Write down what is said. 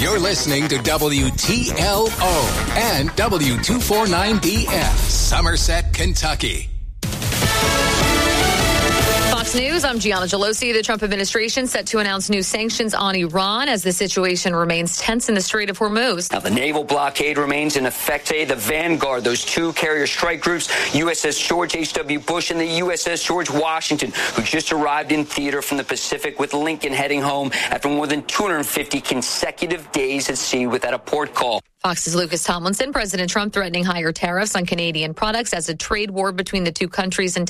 You're listening to WTLO and W249BF, Somerset, Kentucky. Fox News, I'm Gianna Gelosi. The Trump administration set to announce new sanctions on Iran as the situation remains tense in the Strait of Hormuz. Now, the naval blockade remains in effect today. The Vanguard, those two carrier strike groups, USS George H.W. Bush and the USS George Washington, who just arrived in theater from the Pacific with Lincoln heading home after more than 250 consecutive days at sea without a port call. Fox's Lucas Tomlinson, President Trump threatening higher tariffs on Canadian products as a trade war between the two countries intensifies.